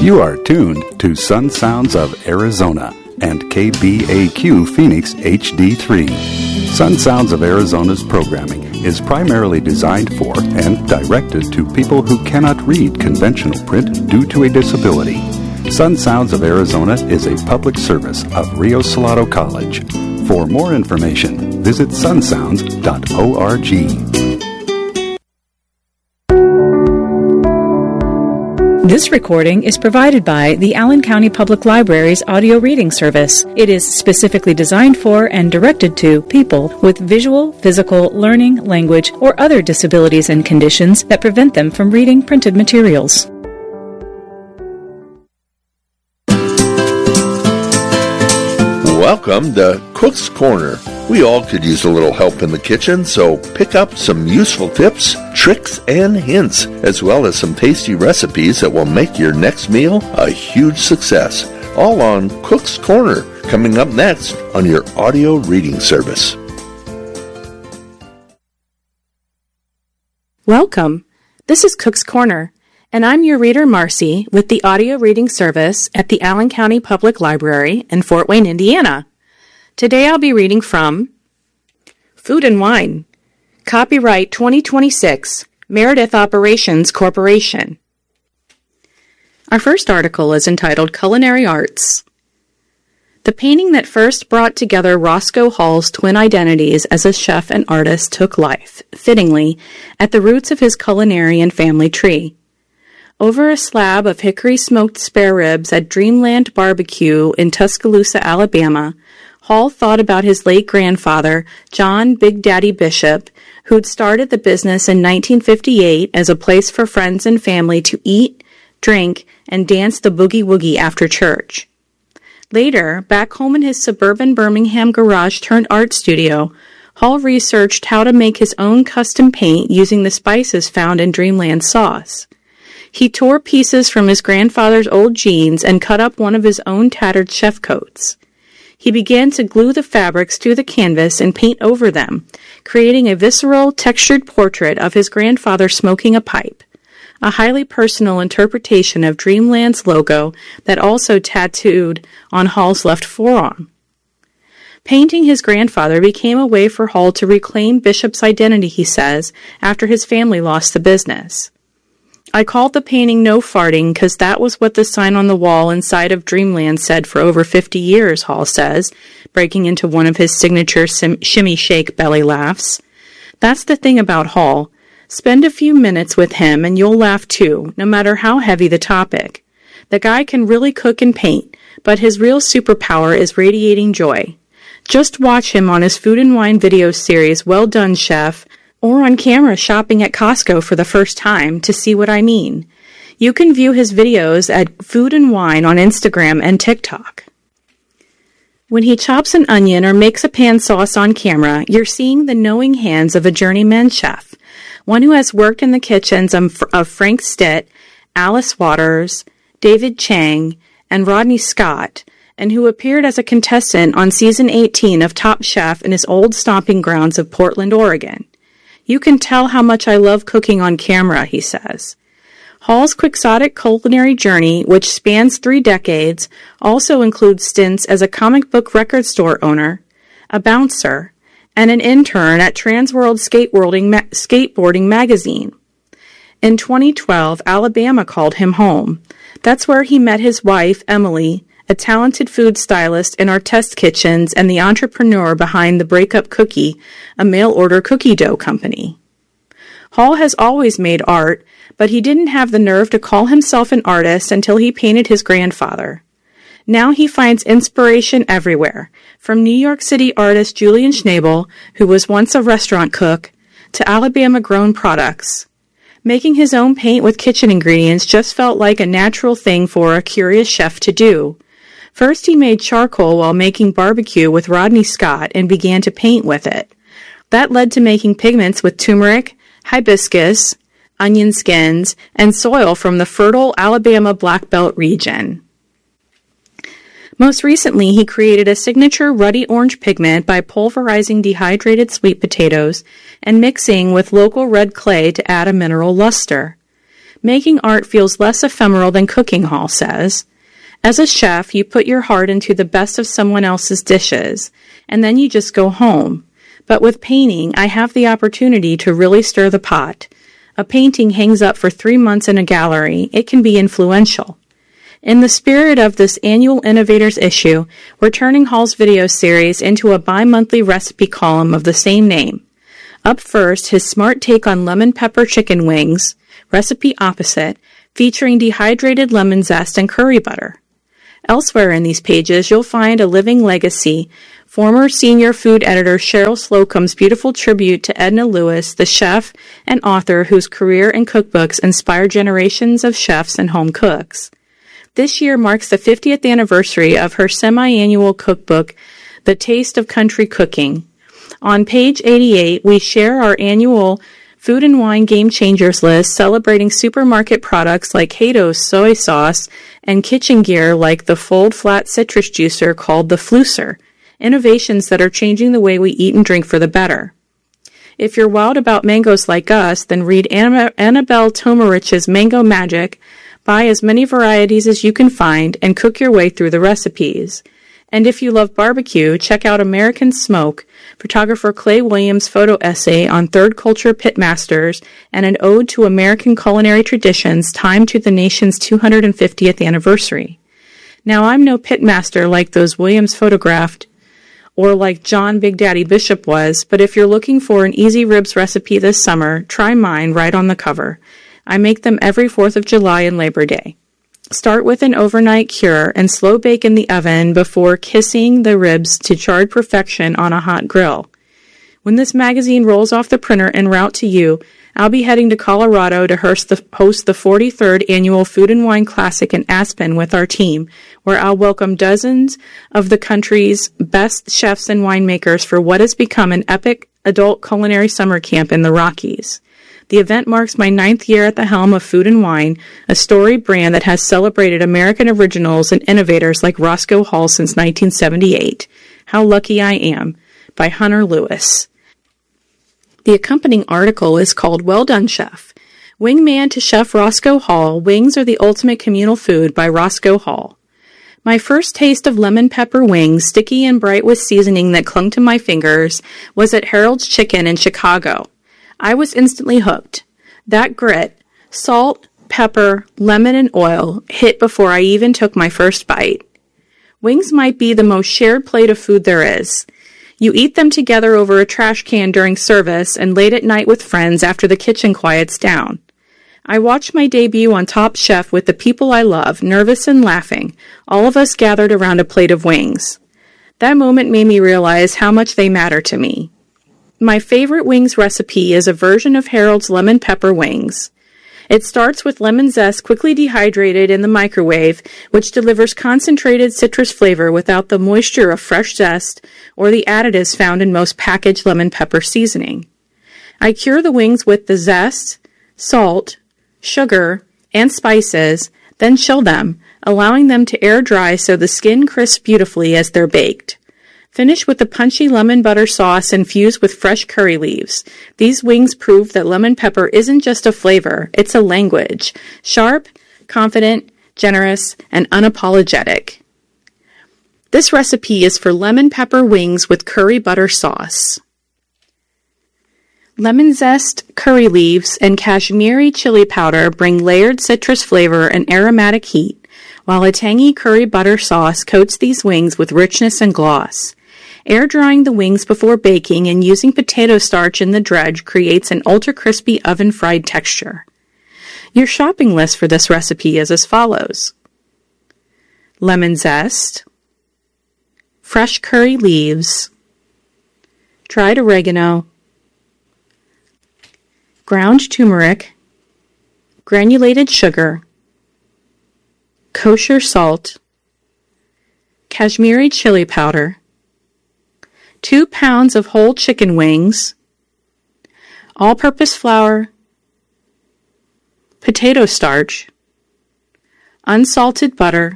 You are tuned to Sun Sounds of Arizona and KBAQ Phoenix HD3. Sun Sounds of Arizona's programming is primarily designed for and directed to people who cannot read conventional print due to a disability. Sun Sounds of Arizona is a public service of Rio Salado College. For more information, visit sunsounds.org. This recording is provided by the Allen County Public Library's audio reading service. It is specifically designed for and directed to people with visual, physical, learning, language, or other disabilities and conditions that prevent them from reading printed materials. Welcome to Cook's Corner. We all could use a little help in the kitchen, so pick up some useful tips, tricks, and hints, as well as some tasty recipes that will make your next meal a huge success. All on Cook's Corner, coming up next on your audio reading service. Welcome. This is Cook's Corner, and I'm your reader, Marcy, with the audio reading service at the Allen County Public Library in Fort Wayne, Indiana. Today I'll be reading from Food and Wine, copyright 2026, Meredith Operations Corporation. Our first article is entitled Culinary Arts. The painting that first brought together Roscoe Hall's twin identities as a chef and artist took life, fittingly, at the roots of his culinary and family tree. Over a slab of hickory-smoked spare ribs at Dreamland Barbecue in Tuscaloosa, Alabama, Hall thought about his late grandfather, John Big Daddy Bishop, who'd started the business in 1958 as a place for friends and family to eat, drink, and dance the boogie-woogie after church. Later, back home in his suburban Birmingham garage-turned-art studio, Hall researched how to make his own custom paint using the spices found in Dreamland sauce. He tore pieces from his grandfather's old jeans and cut up one of his own tattered chef coats. He began to glue the fabrics to the canvas and paint over them, creating a visceral, textured portrait of his grandfather smoking a pipe, a highly personal interpretation of Dreamland's logo that also tattooed on Hall's left forearm. Painting his grandfather became a way for Hall to reclaim Bishop's identity, he says, after his family lost the business. I called the painting No Farting because that was what the sign on the wall inside of Dreamland said for over 50 years, Hall says, breaking into one of his signature shimmy shake belly laughs. That's the thing about Hall. Spend a few minutes with him and you'll laugh too, no matter how heavy the topic. The guy can really cook and paint, but his real superpower is radiating joy. Just watch him on his Food and Wine video series, Well Done, Chef, or on camera shopping at Costco for the first time to see what I mean. You can view his videos at Food and Wine on Instagram and TikTok. When he chops an onion or makes a pan sauce on camera, you're seeing the knowing hands of a journeyman chef, one who has worked in the kitchens of Frank Stitt, Alice Waters, David Chang, and Rodney Scott, and who appeared as a contestant on season 18 of Top Chef in his old stomping grounds of Portland, Oregon. You can tell how much I love cooking on camera, he says. Hall's quixotic culinary journey, which spans 3 decades, also includes stints as a comic book record store owner, a bouncer, and an intern at Transworld Skateboarding magazine. In 2012, Alabama called him home. That's where he met his wife, Emily, a talented food stylist in our test kitchens and the entrepreneur behind the Breakup Cookie, a mail-order cookie dough company. Hall has always made art, but he didn't have the nerve to call himself an artist until he painted his grandfather. Now he finds inspiration everywhere, from New York City artist Julian Schnabel, who was once a restaurant cook, to Alabama-grown products. Making his own paint with kitchen ingredients just felt like a natural thing for a curious chef to do. First, he made charcoal while making barbecue with Rodney Scott and began to paint with it. That led to making pigments with turmeric, hibiscus, onion skins, and soil from the fertile Alabama Black Belt region. Most recently, he created a signature ruddy orange pigment by pulverizing dehydrated sweet potatoes and mixing with local red clay to add a mineral luster. Making art feels less ephemeral than cooking, Hall says. As a chef, you put your heart into the best of someone else's dishes, and then you just go home. But with painting, I have the opportunity to really stir the pot. A painting hangs up for 3 months in a gallery. It can be influential. In the spirit of this annual Innovators issue, we're turning Hall's video series into a bi-monthly recipe column of the same name. Up first, his smart take on lemon pepper chicken wings, recipe opposite, featuring dehydrated lemon zest and curry butter. Elsewhere in these pages, you'll find a living legacy, former senior food editor Cheryl Slocum's beautiful tribute to Edna Lewis, the chef and author whose career and cookbooks inspired generations of chefs and home cooks. This year marks the 50th anniversary of her semi-annual cookbook, The Taste of Country Cooking. On page 88, we share our annual Food and Wine Game Changers list celebrating supermarket products like Haydo's soy sauce and kitchen gear like the fold flat citrus juicer called the Flusser, innovations that are changing the way we eat and drink for the better. If you're wild about mangoes like us, then read Annabelle Tomarich's Mango Magic. Buy as many varieties as you can find and cook your way through the recipes. And if you love barbecue, check out American Smoke, photographer Clay Williams' photo essay on third culture pitmasters and an ode to American culinary traditions timed to the nation's 250th anniversary. Now, I'm no pitmaster like those Williams photographed or like John Big Daddy Bishop was, but if you're looking for an easy ribs recipe this summer, try mine right on the cover. I make them every 4th of July and Labor Day. Start with an overnight cure and slow bake in the oven before kissing the ribs to charred perfection on a hot grill. When this magazine rolls off the printer en route to you, I'll be heading to Colorado to host the 43rd Annual Food and Wine Classic in Aspen with our team, where I'll welcome dozens of the country's best chefs and winemakers for what has become an epic adult culinary summer camp in the Rockies. The event marks my 9th year at the helm of Food and Wine, a storied brand that has celebrated American originals and innovators like Roscoe Hall since 1978. How Lucky I Am, by Hunter Lewis. The accompanying article is called Well Done, Chef. Wingman to Chef Roscoe Hall, Wings Are the Ultimate Communal Food by Roscoe Hall. My first taste of lemon pepper wings, sticky and bright with seasoning that clung to my fingers, was at Harold's Chicken in Chicago. I was instantly hooked. That grit, salt, pepper, lemon, and oil hit before I even took my first bite. Wings might be the most shared plate of food there is. You eat them together over a trash can during service and late at night with friends after the kitchen quiets down. I watched my debut on Top Chef with the people I love, nervous and laughing, all of us gathered around a plate of wings. That moment made me realize how much they matter to me. My favorite wings recipe is a version of Harold's lemon pepper wings. It starts with lemon zest quickly dehydrated in the microwave, which delivers concentrated citrus flavor without the moisture of fresh zest or the additives found in most packaged lemon pepper seasoning. I cure the wings with the zest, salt, sugar, and spices, then chill them, allowing them to air dry so the skin crisps beautifully as they're baked. Finish with a punchy lemon butter sauce infused with fresh curry leaves. These wings prove that lemon pepper isn't just a flavor, it's a language. Sharp, confident, generous, and unapologetic. This recipe is for lemon pepper wings with curry butter sauce. Lemon zest, curry leaves, and Kashmiri chili powder bring layered citrus flavor and aromatic heat, while a tangy curry butter sauce coats these wings with richness and gloss. Air drying the wings before baking and using potato starch in the dredge creates an ultra-crispy oven-fried texture. Your shopping list for this recipe is as follows: lemon zest, fresh curry leaves, dried oregano, ground turmeric, granulated sugar, kosher salt, Kashmiri chili powder, 2 pounds of whole chicken wings, all-purpose flour, potato starch, unsalted butter,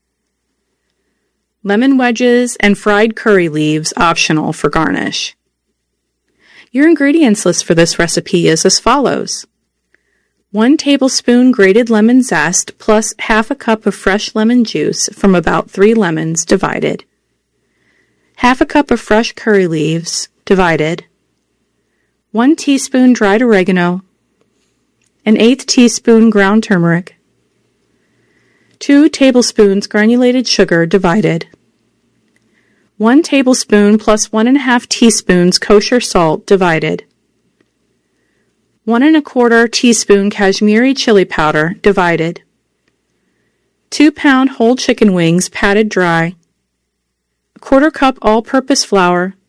lemon wedges, and fried curry leaves optional for garnish. Your ingredients list for this recipe is as follows: 1 tablespoon grated lemon zest plus half a cup of fresh lemon juice from about 3 lemons divided. Half a cup of fresh curry leaves divided. 1 teaspoon dried oregano. 1/8 teaspoon ground turmeric. 2 tablespoons granulated sugar divided. 1 tablespoon plus 1½ teaspoons kosher salt divided. 1 1/4 teaspoon Kashmiri chili powder divided. 2-pound whole chicken wings patted dry. 1/4 cup all-purpose flour.